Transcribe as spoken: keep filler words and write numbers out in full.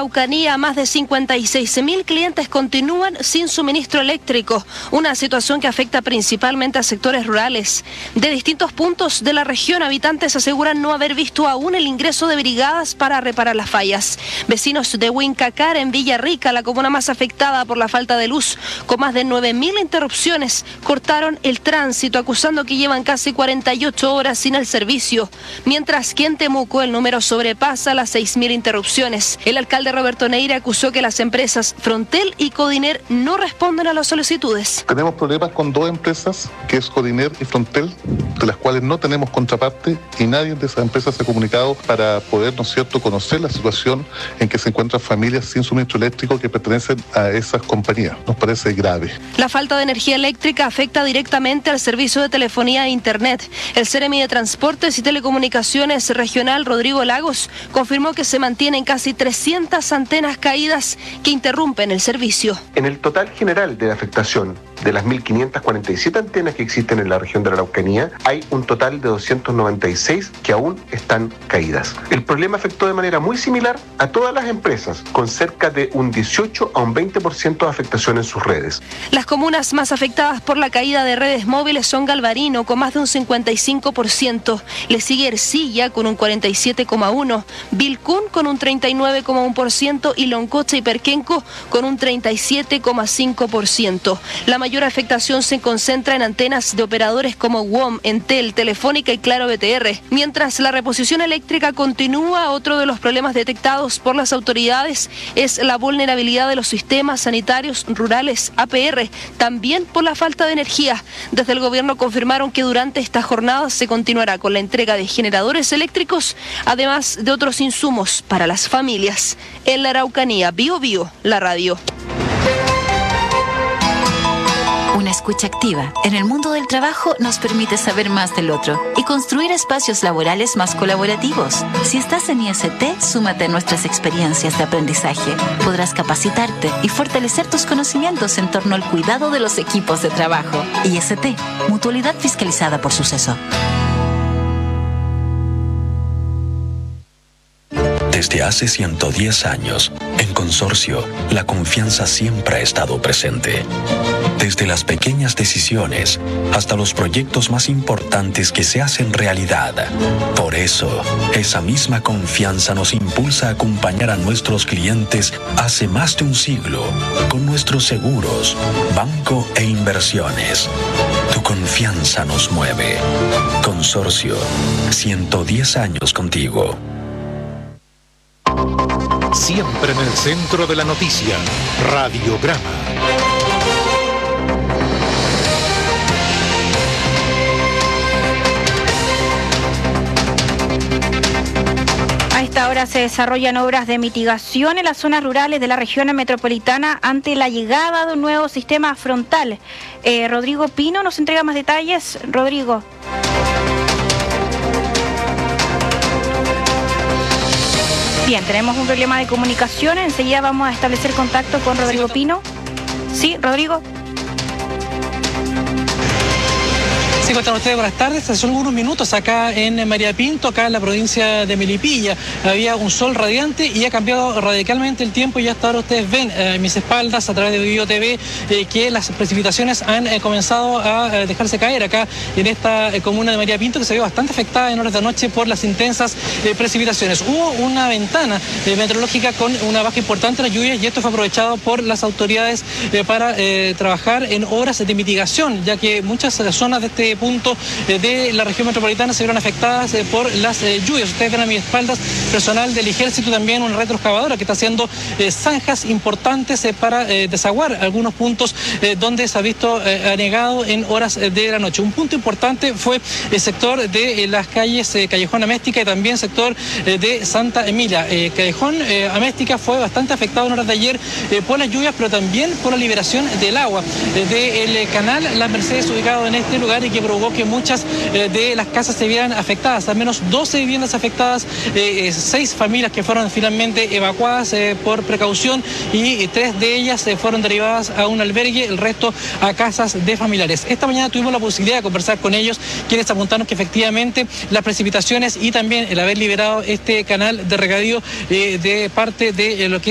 Araucanía, más de cincuenta y seis mil clientes continúan sin suministro eléctrico, una situación que afecta principalmente a sectores rurales. De distintos puntos de la región, habitantes aseguran no haber visto aún el ingreso de brigadas para reparar las fallas. Vecinos de Huincacar, en Villarrica, la comuna más afectada por la falta de luz, con más de nueve mil interrupciones, cortaron el tránsito, acusando que llevan casi cuarenta y ocho horas sin el servicio, mientras que en Temuco el número sobrepasa las seis mil interrupciones. El alcalde Roberto Neira acusó que las empresas Frontel y Codiner no responden a las solicitudes. Tenemos problemas con dos empresas, que es Codiner y Frontel, de las cuales no tenemos contraparte y nadie de esas empresas se ha comunicado para poder, ¿no es cierto?, conocer la situación en que se encuentran familias sin suministro eléctrico que pertenecen a esas compañías. Nos parece grave. La falta de energía eléctrica afecta directamente al servicio de telefonía e internet. El Seremi de Transportes y Telecomunicaciones Regional, Rodrigo Lagos, confirmó que se mantienen casi trescientas antenas caídas que interrumpen el servicio. En el total general de la afectación, de las mil quinientas cuarenta y siete antenas que existen en la región de la Araucanía, hay un total de doscientas noventa y seis que aún están caídas. El problema afectó de manera muy similar a todas las empresas, con cerca de un dieciocho a un veinte por ciento de afectación en sus redes. Las comunas más afectadas por la caída de redes móviles son Galvarino, con más de un cincuenta y cinco por ciento, le sigue Ercilla, con un cuarenta y siete coma uno por ciento, Vilcún, con un treinta y nueve coma uno por ciento y Loncocha y Perquenco, con un treinta y siete coma cinco por ciento. La mayor afectación se concentra en antenas de operadores como W O M, Entel, Telefónica y Claro B T R. Mientras la reposición eléctrica continúa, otro de los problemas detectados por las autoridades es la vulnerabilidad de los sistemas sanitarios rurales A P R, también por la falta de energía. Desde el gobierno confirmaron que durante esta jornada se continuará con la entrega de generadores eléctricos, además de otros insumos para las familias. En la Araucanía, Bio Bio, la radio. Una escucha activa en el mundo del trabajo nos permite saber más del otro y construir espacios laborales más colaborativos. Si estás en I S T, súmate a nuestras experiencias de aprendizaje. Podrás capacitarte y fortalecer tus conocimientos en torno al cuidado de los equipos de trabajo. I S T, mutualidad fiscalizada por Suceso. Desde hace ciento diez años, en Consorcio, la confianza siempre ha estado presente. Desde las pequeñas decisiones hasta los proyectos más importantes que se hacen realidad. Por eso, esa misma confianza nos impulsa a acompañar a nuestros clientes hace más de un siglo con nuestros seguros, banco e inversiones. Tu confianza nos mueve. Consorcio, ciento diez años contigo. Siempre en el centro de la noticia, Radiograma. A esta hora se desarrollan obras de mitigación en las zonas rurales de la región metropolitana ante la llegada de un nuevo sistema frontal. Eh, Rodrigo Pino nos entrega más detalles. Rodrigo. Bien, tenemos un problema de comunicación. Enseguida vamos a establecer contacto con Rodrigo Pino. Sí, Rodrigo. Sí, ¿cómo están ustedes? Buenas tardes. Hace algunos minutos acá en María Pinto, acá en la provincia de Melipilla, había un sol radiante y ha cambiado radicalmente el tiempo y hasta ahora ustedes ven eh, en mis espaldas a través de Bio T V eh, que las precipitaciones han eh, comenzado a eh, dejarse caer acá en esta eh, comuna de María Pinto, que se vio bastante afectada en horas de noche por las intensas eh, precipitaciones. Hubo una ventana eh, meteorológica con una baja importante en las lluvias y esto fue aprovechado por las autoridades eh, para eh, trabajar en obras de mitigación, ya que muchas eh, zonas de este punto eh, de la región metropolitana se vieron afectadas eh, por las eh, lluvias. Ustedes ven a mis espaldas personal del ejército, también una retroexcavadora que está haciendo eh, zanjas importantes eh, para eh, desaguar algunos puntos eh, donde se ha visto eh, anegado en horas eh, de la noche. Un punto importante fue el sector de eh, las calles eh, Callejón Améstica y también sector eh, de Santa Emilia. Eh, Callejón eh, Améstica fue bastante afectado en horas de ayer eh, por las lluvias, pero también por la liberación del agua eh, del canal Las Mercedes, ubicado en este lugar y que provocó que muchas eh, de las casas se vieran afectadas. Al menos doce viviendas afectadas, eh, seis familias que fueron finalmente evacuadas eh, por precaución y tres de ellas eh, fueron derivadas a un albergue, el resto a casas de familiares. Esta mañana tuvimos la posibilidad de conversar con ellos, quienes apuntaron que efectivamente las precipitaciones y también el haber liberado este canal de regadío eh, de parte de lo que